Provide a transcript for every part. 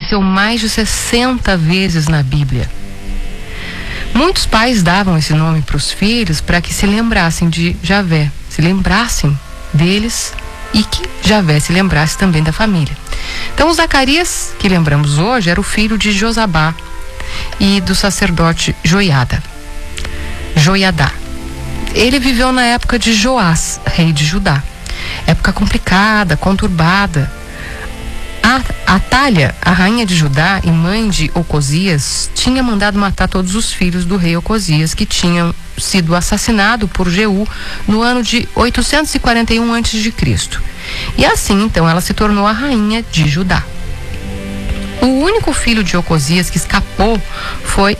apareceu mais de 60 vezes na Bíblia. Muitos pais davam esse nome para os filhos para que se lembrassem de Javé, se lembrassem deles e que Javé se lembrasse também da família. Então, o Zacarias, que lembramos hoje, era o filho de Josabá e do sacerdote Joiada. Joiadá. Ele viveu na época de Joás, rei de Judá. Época complicada, conturbada. Atália, a rainha de Judá e mãe de Ocosias, tinha mandado matar todos os filhos do rei Ocosias, que tinham sido assassinados por Jeú no ano de 841 a.C. E assim, então, ela se tornou a rainha de Judá. O único filho de Ocosias que escapou foi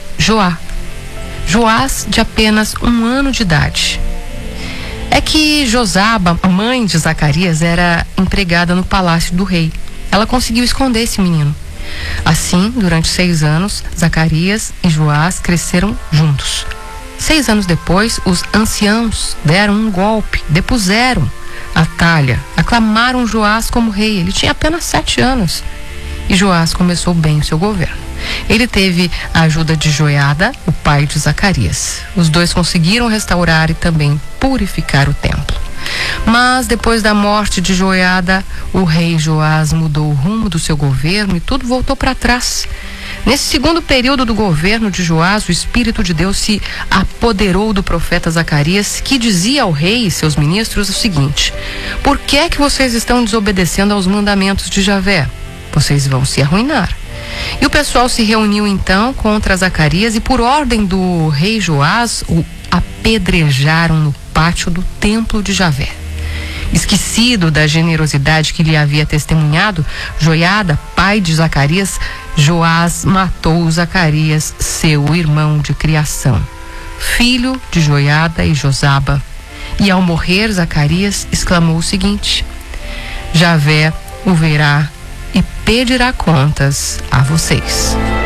Joás, de apenas 1 ano de idade. É que Josaba, a mãe de Zacarias, era empregada no palácio do rei. Ela conseguiu esconder esse menino. Assim, durante 6 anos, Zacarias e Joás cresceram juntos. 6 anos depois, os anciãos deram um golpe, depuseram Atália, aclamaram Joás como rei. Ele tinha apenas 7 anos. E Joás começou bem o seu governo. Ele teve a ajuda de Joiada, o pai de Zacarias. Os dois conseguiram restaurar e também purificar o templo. Mas depois da morte de Joiada, o rei Joás mudou o rumo do seu governo e tudo voltou para trás. Nesse segundo período do governo de Joás, o Espírito de Deus se apoderou do profeta Zacarias, que dizia ao rei e seus ministros o seguinte: por que é que vocês estão desobedecendo aos mandamentos de Javé? Vocês vão se arruinar. E o pessoal se reuniu então contra Zacarias e, por ordem do rei Joás, o apedrejaram no pátio do templo de Javé. Esquecido da generosidade que lhe havia testemunhado Joiada, pai de Zacarias, Joás matou Zacarias, seu irmão de criação, filho de Joiada e Josaba. E ao morrer, Zacarias exclamou o seguinte: Javé o verá e pedirá contas a vocês.